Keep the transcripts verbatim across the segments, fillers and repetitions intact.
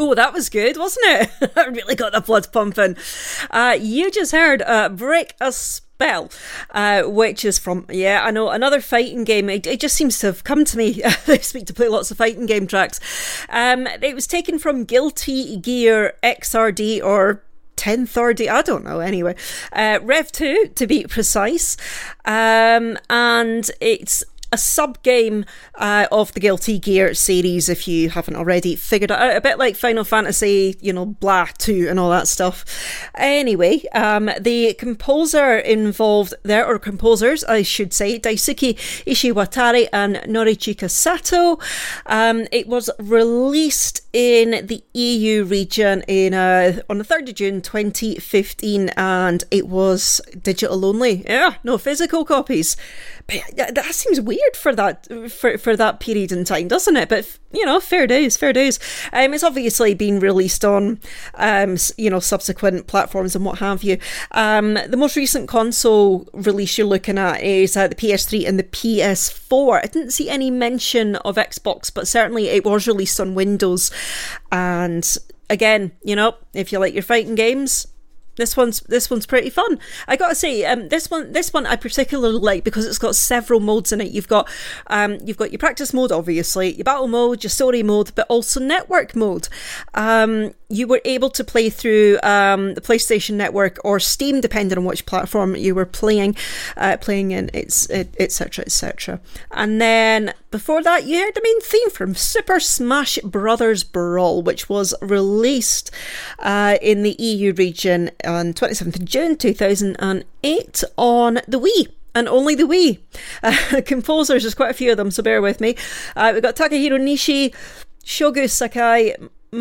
Oh, that was good, wasn't it? I really got the blood pumping. Uh, you just heard uh, Break a Spell, uh, which is from, yeah, I know, another fighting game. It, it just seems to have come to me. I speak to play lots of fighting game tracks. Um, it was taken from Guilty Gear X R D, or ten thirty, I don't know, anyway. Uh, Rev two, to be precise. Um, and it's a sub-game uh, of the Guilty Gear series, if you haven't already figured it out. A bit like Final Fantasy, you know, blah, two and all that stuff. Anyway, um, the composer involved there, or composers, I should say, Daisuke Ishiwatari and Norichika Sato. Um, it was released in the E U region in uh, on the third of June twenty fifteen, and it was digital only. Yeah, no physical copies. But that seems weird for that for, for that period in time, doesn't it? But, you know, fair dues, fair dues. Um, it's obviously been released on, um, you know, subsequent platforms and what have you. Um, the most recent console release you're looking at is uh, the P S three and the P S four. I didn't see any mention of Xbox, but certainly it was released on Windows. And again, you know, if you like your fighting games, This one's this one's pretty fun. I gotta say, um, this one this one I particularly like because it's got several modes in it. You've got um, you've got your practice mode, obviously, your battle mode, your story mode, but also network mode. Um, you were able to play through um, the PlayStation Network or Steam, depending on which platform you were playing uh, playing in, it's et cetera, et cetera. And then before that, you heard the main theme from Super Smash Brothers Brawl, which was released uh, in the E U region on twenty-seventh of June two thousand eight on the Wii. And only the Wii. Uh, composers, there's quite a few of them, so bear with me. Uh, we've got Takahiro Nishi, Shogu Sakai,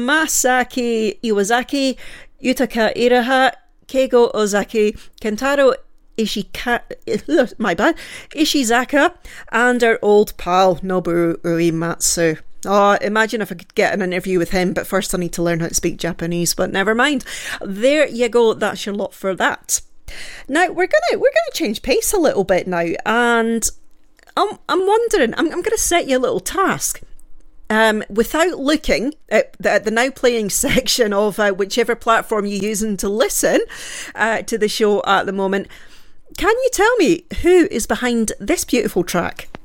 Masaki Iwazaki, Yutaka Iraha, Keigo Ozaki, Kentaro Ishika, my bad, Ishizaka, and our old pal Nobuo Uematsu. Oh, imagine if I could get an interview with him, but first I need to learn how to speak Japanese, but never mind. There you go, that's your lot for that. Now, we're gonna we're gonna change pace a little bit now, and I'm, I'm wondering, I'm, I'm gonna set you a little task. Um, without looking at the, at the now playing section of uh, whichever platform you're using to listen uh, to the show at the moment, can you tell me who is behind this beautiful track?